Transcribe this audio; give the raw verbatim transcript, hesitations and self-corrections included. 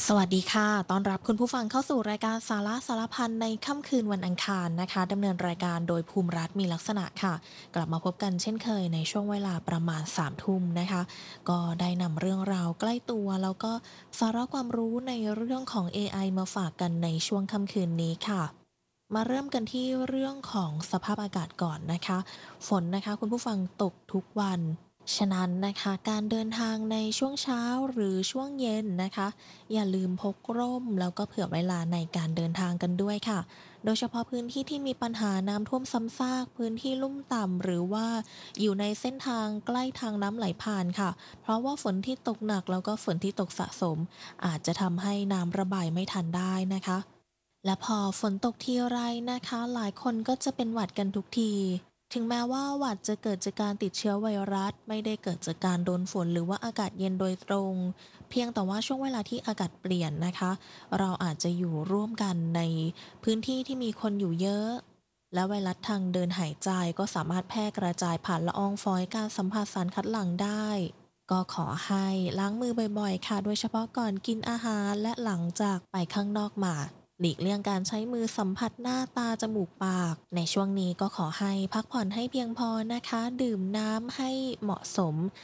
สวัสดีค่ะต้อนรับคุณผู้ฟังเข้าสู่รายการสาระสารพันในค่ำคืนวันอังคารนะคะดำเนินรายการโดยภูมิรัฐมีลักษณะค่ะกลับมาพบกันเช่นเคยในช่วงเวลาประมาณสามทุ่มนะคะก็ได้นำเรื่องราวใกล้ตัวแล้วก็สาระความรู้ในเรื่องของ เอ ไอ มาฝากกันในช่วงค่ำคืนนี้ค่ะมาเริ่มกันที่เรื่องของสภาพอากาศก่อนนะคะฝนนะคะคุณผู้ฟังตกทุกวันฉะนั้นนะคะการเดินทางในช่วงเช้าหรือช่วงเย็นนะคะ อย่าลืมพกร่มแล้วก็เผื่อเวลาในการเดินทางกันด้วยค่ะ โดยเฉพาะพื้นที่ที่มีปัญหาน้ำท่วมซ้ำซากพื้นที่ลุ่มต่ำหรือว่าอยู่ในเส้นทางใกล้ทางน้ำไหลผ่านค่ะ เพราะว่าฝนที่ตกหนักแล้วก็ฝนที่ตกสะสมอาจจะทำให้น้ำระบายไม่ทันได้นะคะ และพอฝนตกทีไรนะคะหลายคนก็จะเป็นหวัดกันทุกทีถึงแม้ว่าหวัดจะเกิดจากการติดเชื้อไวรัสไม่ได้เกิดจากการโดนฝนหรือว่าอากาศเย็นโดยตรงเพียงแต่ว่าช่วงเวลาที่อากาศเปลี่ยนนะคะเราอาจจะอยู่ร่วมกันในพื้นที่ที่มีคนอยู่เยอะและไวรัสทางเดินหายใจก็สามารถแพร่กระจายผ่านละอองฝอยการสัมผัสสารคัดหลั่งได้ก็ขอให้ล้างมือบ่อยๆค่ะโดยเฉพาะก่อนกินอาหารและหลังจากไปข้างนอกมา หลีกเลี่ยงการใช้มือสัมผัสหน้าตาจมูกปากในช่วงนี้ก็ขอให้พักผ่อนให้เพียงพอนะคะดื่มน้ำให้เหมาะสม